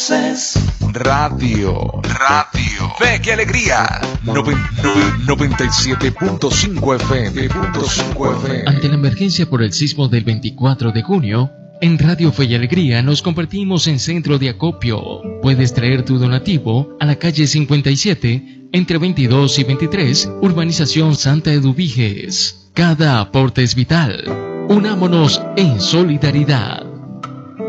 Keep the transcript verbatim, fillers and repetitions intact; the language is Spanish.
conoces. Radio, radio. Fe y alegría. noventa y siete punto cinco F M. Ante la emergencia por el sismo del veinticuatro de junio, en Radio Fe y Alegría nos convertimos en centro de acopio. Puedes traer tu donativo a la calle cincuenta y siete, entre veintidós y veintitrés, Urbanización Santa Eduviges. Cada aporte es vital. Unámonos en solidaridad.